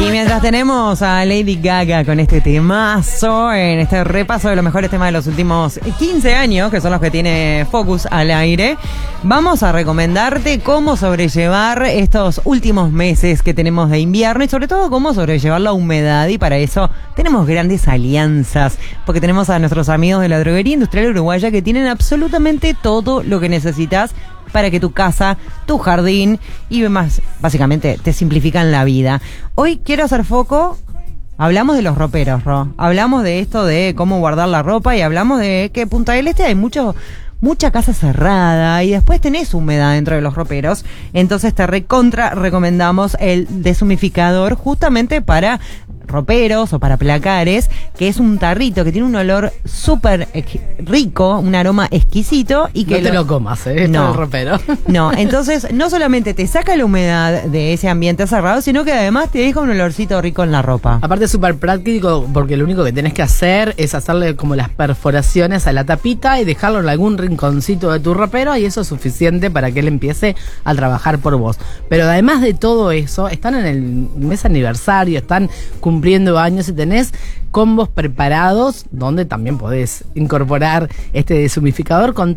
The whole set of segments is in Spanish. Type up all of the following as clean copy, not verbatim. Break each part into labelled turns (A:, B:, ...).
A: mientras tenemos a Lady Gaga con este temazo, en este repaso de los mejores temas de los últimos 15 años, que son los que tiene Focus al aire, vamos a recomendarte cómo sobrellevar estos últimos meses que tenemos de invierno y sobre todo cómo sobrellevar la humedad, y para eso tenemos grandes alianzas, porque tenemos a nuestros amigos de la Droguería Industrial Uruguaya que tienen absolutamente todo lo que necesitas para que tu casa, tu jardín y más, básicamente, te simplifican la vida. Hoy quiero hacer foco, hablamos de los roperos, Ro. Hablamos de esto de cómo guardar la ropa y hablamos de que en Punta del Este hay mucha casa cerrada y después tenés humedad dentro de los roperos. Entonces te recomendamos el deshumificador justamente para roperos o para placares, que es un tarrito que tiene un olor súper rico, un aroma exquisito y que
B: no te lo comas, no, el ropero.
A: No, entonces no solamente te saca la humedad de ese ambiente cerrado, sino que además te deja un olorcito rico en la ropa.
B: Aparte es súper práctico porque lo único que tenés que hacer es hacerle como las perforaciones a la tapita y dejarlo en algún rinconcito de tu ropero, y eso es suficiente para que él empiece a trabajar por vos. Pero además de todo eso, están en el mes aniversario, están cumpliendo años y tenés combos preparados donde también podés incorporar este deshumificador con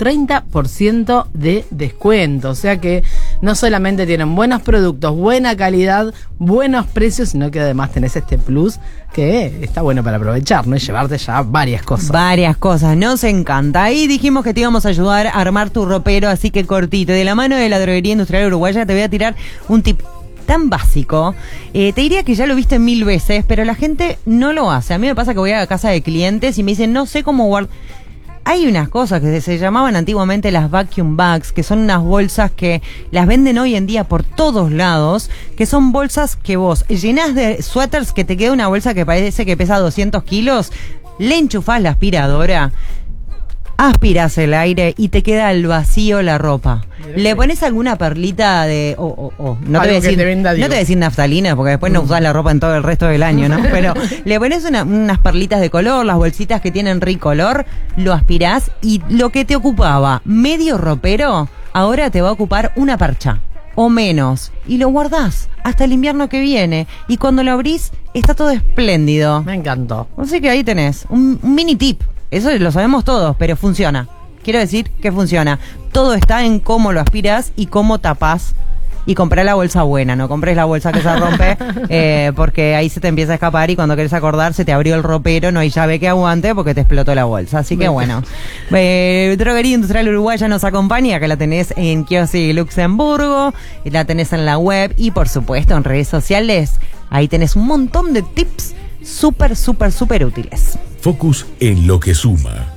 B: 30% de descuento. O sea que no solamente tienen buenos productos, buena calidad, buenos precios, sino que además tenés este plus que está bueno para aprovechar, ¿no? Y llevarte ya varias cosas. Varias cosas, nos encanta. Y dijimos que te íbamos a ayudar a armar tu ropero, así que cortito. De la mano de la Droguería Industrial Uruguaya te voy a tirar un tip tan básico, te diría que ya lo viste 1000 veces, pero la gente no lo hace. A mí me pasa que voy a casa de clientes y me dicen, no sé cómo guardar. Hay unas cosas que se llamaban antiguamente las vacuum bags, que son unas bolsas que las venden hoy en día por todos lados, que son bolsas que vos llenás de suéteres, que te queda una bolsa que parece que pesa 200 kilos, le enchufás la aspiradora, aspiras el aire y te queda al vacío la ropa. Le pones alguna perlita de no te voy a decir naftalina, porque después no usás la ropa en todo el resto del año, ¿no? Pero le pones unas perlitas de color, las bolsitas que tienen rico olor, lo aspirás y lo que te ocupaba medio ropero, ahora te va a ocupar una percha o menos, y lo guardás hasta el invierno que viene, y cuando lo abrís está todo espléndido. Me encantó. Así que ahí tenés un mini tip. Eso lo sabemos todos, pero funciona. Quiero decir que funciona. Todo está en cómo lo aspiras y cómo tapás. Y compré la bolsa buena, no compres la bolsa que se rompe, porque ahí se te empieza a escapar y cuando querés acordar se te abrió el ropero, no hay llave que aguante porque te explotó la bolsa. Así que bueno, Droguería Industrial Uruguaya nos acompaña, que la tenés en Kiossi Luxemburgo, la tenés en la web y por supuesto en redes sociales. Ahí tenés un montón de tips súper útiles.
C: Focus en lo que suma.